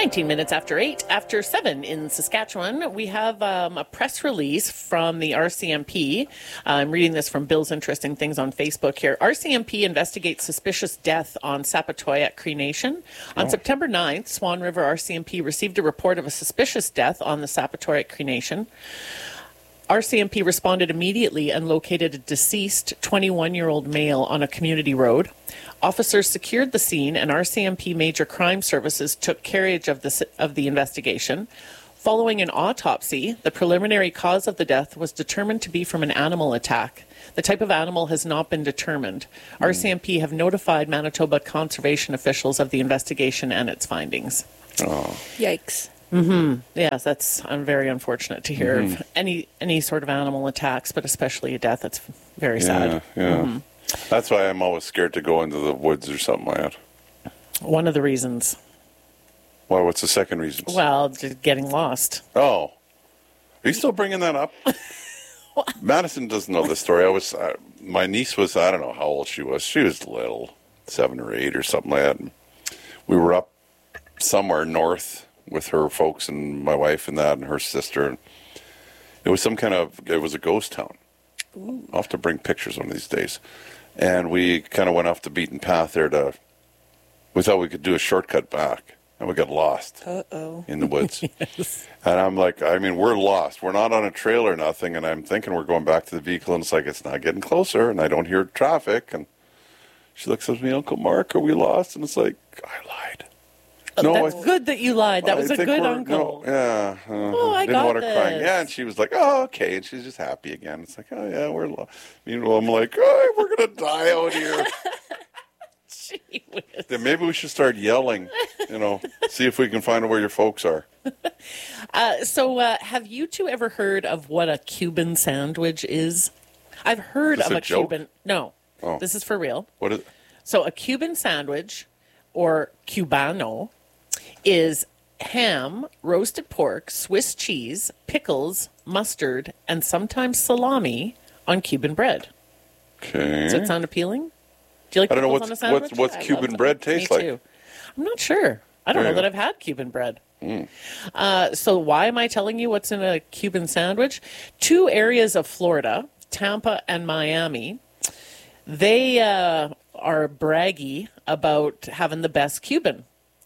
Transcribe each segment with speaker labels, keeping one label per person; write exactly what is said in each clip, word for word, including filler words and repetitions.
Speaker 1: nineteen minutes after eight, after seven in Saskatchewan, we have um, a press release from the R C M P. Uh, I'm reading this from Bill's Interesting Things on Facebook here. R C M P investigates suspicious death on Sapatoy at Cree Nation. On oh. September ninth, Swan River R C M P received a report of a suspicious death on the Sapatoy at Cree Nation. R C M P responded immediately and located a deceased twenty-one-year-old male on a community road. Officers secured the scene, and R C M P Major Crime Services took carriage of the, of the investigation. Following an autopsy, the preliminary cause of the death was determined to be from an animal attack. The type of animal has not been determined. Mm. R C M P have notified Manitoba conservation officials of the investigation and its findings.
Speaker 2: Oh.
Speaker 3: Yikes.
Speaker 1: Mm-hmm. Yes, that's uh, very unfortunate to hear
Speaker 2: mm-hmm.
Speaker 1: of any any sort of animal attacks, but especially a death. That's very
Speaker 2: yeah,
Speaker 1: sad.
Speaker 2: Yeah, mm-hmm. That's why I'm always scared to go into the woods or something like that.
Speaker 1: One of the reasons.
Speaker 2: Well, what's the second reason?
Speaker 1: Well, just getting lost.
Speaker 2: Oh. Are you still bringing that up? Madison doesn't know the story. I was, uh, my niece was, I don't know how old she was. She was little, seven or eight or something like that. And we were up somewhere north with her folks and my wife and that and her sister. It was some kind of, it was a ghost town. Ooh. I'll have to bring pictures one of these days. And we kind of went off the beaten path there to, we thought we could do a shortcut back. And we got lost
Speaker 3: Uh-oh.
Speaker 2: in the woods.
Speaker 1: Yes.
Speaker 2: And I'm like, I mean, we're lost. We're not on a trail or nothing. And I'm thinking we're going back to the vehicle. And it's like, it's not getting closer. And I don't hear traffic. And she looks at me, Uncle Mark, are we lost? And it's like, I lied.
Speaker 1: No, That's I, good that you lied. That was
Speaker 2: I
Speaker 1: a good
Speaker 2: No,
Speaker 1: uncle.
Speaker 2: yeah. Uh,
Speaker 1: oh, I
Speaker 2: didn't
Speaker 1: got
Speaker 2: want her
Speaker 1: this.
Speaker 2: crying. Yeah, and she was like, oh, okay. And she's just happy again. It's like, oh, yeah, we're lost. Meanwhile, I'm like, oh, we're going to die out here.
Speaker 1: Gee whiz.
Speaker 2: Then maybe we should start yelling, you know, see if we can find out where your folks are.
Speaker 1: Uh, so uh, have you two ever heard of what a Cuban sandwich is? I've heard
Speaker 2: is
Speaker 1: of
Speaker 2: a,
Speaker 1: a
Speaker 2: joke?
Speaker 1: Cuban. No,
Speaker 2: oh.
Speaker 1: This is for real.
Speaker 2: What is?
Speaker 1: So a Cuban sandwich, or cubano, is ham, roasted pork, Swiss cheese, pickles, mustard, and sometimes salami on Cuban bread.
Speaker 2: Okay.
Speaker 1: Does that sound appealing? Do you like
Speaker 2: I don't know
Speaker 1: pickles
Speaker 2: what's
Speaker 1: on a sandwich?
Speaker 2: what's, what's Cuban bread taste
Speaker 1: Me
Speaker 2: like.
Speaker 1: Too. I'm not sure. I don't
Speaker 2: yeah.
Speaker 1: know that I've had Cuban bread.
Speaker 2: Mm.
Speaker 1: Uh, so why am I telling you what's in a Cuban sandwich? Two areas of Florida, Tampa and Miami, they uh, are braggy about having the best Cuban.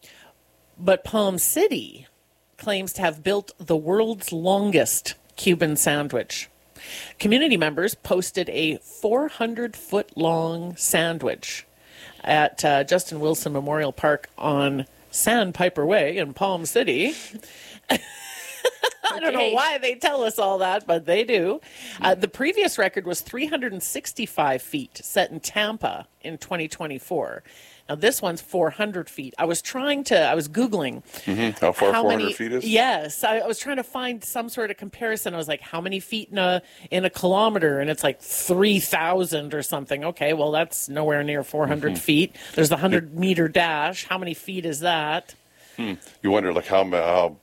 Speaker 1: But Palm City claims to have built the world's longest Cuban sandwich. Community members posted a four hundred foot long sandwich at uh, Justin Wilson Memorial Park on Sandpiper Way in Palm City. I don't know why they tell us all that, but they do. Uh, the previous record was three hundred sixty-five feet, set in Tampa in twenty twenty-four. Now, this one's four hundred feet. I was trying to, I was Googling.
Speaker 2: Mm-hmm. How far
Speaker 1: how
Speaker 2: four hundred
Speaker 1: many,
Speaker 2: feet is?
Speaker 1: Yes. I, I was trying to find some sort of comparison. I was like, how many feet in a in a kilometer? And it's like three thousand or something. Okay, well, that's nowhere near four hundred mm-hmm. feet. There's the one hundred meter dash. How many feet is that?
Speaker 2: Hmm. You wonder, like, how, how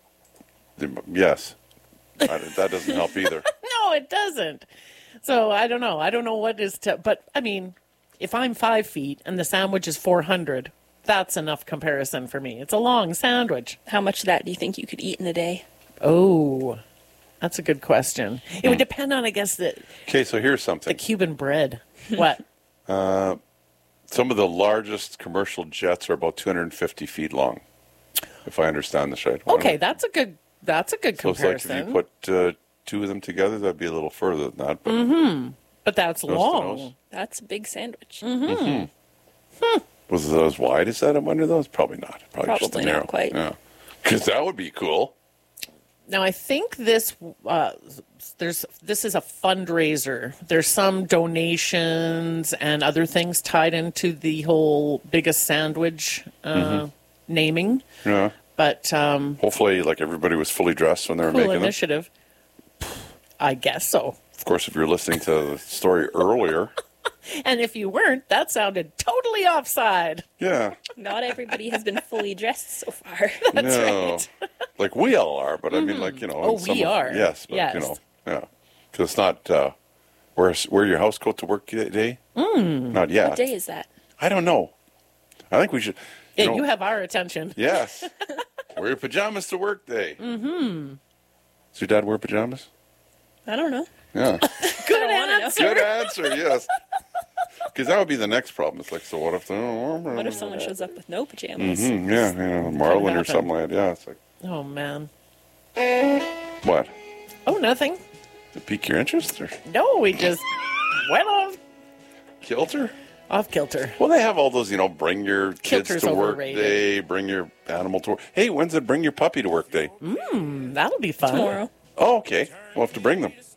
Speaker 2: yes. I, that doesn't help either.
Speaker 1: No, it doesn't. So I don't know. I don't know what is to, but I mean, if I'm five feet and the sandwich is four hundred, that's enough comparison for me. It's a long sandwich.
Speaker 3: How much of that do you think you could eat in a day?
Speaker 1: Oh, that's a good question. It would depend on, I guess, the
Speaker 2: Okay, so here's something.
Speaker 1: the Cuban bread. What?
Speaker 2: Uh, some of the largest commercial jets are about two hundred fifty feet long, if I understand this right.
Speaker 1: Okay, that's a good that's a good
Speaker 2: so
Speaker 1: comparison.
Speaker 2: it's like if you put uh, two of them together, that'd be a little further than that. But
Speaker 1: mm-hmm. But that's
Speaker 2: nose
Speaker 1: long.
Speaker 3: That's a big sandwich.
Speaker 1: Mm-hmm.
Speaker 2: Mm-hmm. Hmm. Was it as wide as that? I wonder those. Probably not. Probably,
Speaker 3: Probably
Speaker 2: just a
Speaker 3: not
Speaker 2: narrow.
Speaker 3: quite.
Speaker 2: Yeah, because that would be cool.
Speaker 1: Now, I think this uh, there's this is a fundraiser. There's some donations and other things tied into the whole biggest sandwich uh, mm-hmm. naming.
Speaker 2: Yeah.
Speaker 1: But um,
Speaker 2: hopefully, like everybody was fully dressed when they were
Speaker 1: cool
Speaker 2: making
Speaker 1: initiative. Them. I guess so.
Speaker 2: Of course, if you're listening to the story earlier.
Speaker 1: And if you weren't, that sounded totally offside.
Speaker 2: Yeah.
Speaker 3: Not everybody has been fully dressed so far.
Speaker 1: That's
Speaker 2: no.
Speaker 1: right.
Speaker 2: Like we all are, but mm-hmm. I mean, like, you know.
Speaker 1: Oh,
Speaker 2: some
Speaker 1: we
Speaker 2: of,
Speaker 1: are.
Speaker 2: Yes, but,
Speaker 1: yes.
Speaker 2: you know, yeah. Because it's not, uh, wear, wear your house coat to work day?
Speaker 1: Mm.
Speaker 2: Not yet.
Speaker 3: What day is that?
Speaker 2: I don't know. I think we should.
Speaker 1: Yeah,
Speaker 2: you, know,
Speaker 1: you have our attention.
Speaker 2: Yes. Wear Wear your pajamas to work day. Mm-hmm. Does your dad wear pajamas?
Speaker 3: I don't know.
Speaker 2: Yeah.
Speaker 1: Good
Speaker 3: I wanna know.
Speaker 1: answer.
Speaker 2: Good answer, yes. Because that would be the next problem. It's like, so what if...
Speaker 3: What if someone shows up with no pajamas?
Speaker 2: Mm, yeah, yeah, Marlin or
Speaker 1: happen.
Speaker 2: something like that. Yeah, it's like,
Speaker 1: Oh, man.
Speaker 2: what?
Speaker 1: Oh, nothing.
Speaker 2: To pique your interest? Or
Speaker 1: No, we just went off,
Speaker 2: kilter?
Speaker 1: off kilter.
Speaker 2: Well, they have all those, you know, bring your kids
Speaker 1: Kilter's
Speaker 2: to work
Speaker 1: overrated.
Speaker 2: day, bring your animal to work. Hey, when's it bring your puppy to work day?
Speaker 1: Mm, that'll be fun.
Speaker 3: Tomorrow.
Speaker 2: Oh, okay. We'll have to bring them.